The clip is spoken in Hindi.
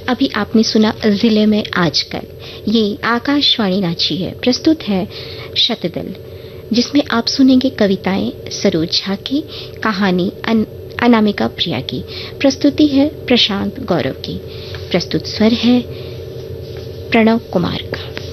अभी आपने सुना जिले में आजकल, ये आकाशवाणी रांची है। प्रस्तुत है शतदल, जिसमें आप सुनेंगे कविताएं सरोज झा की, कहानी अनामिका प्रिया की, प्रस्तुति है प्रशांत गौरव की, प्रस्तुत स्वर है प्रणव कुमार का।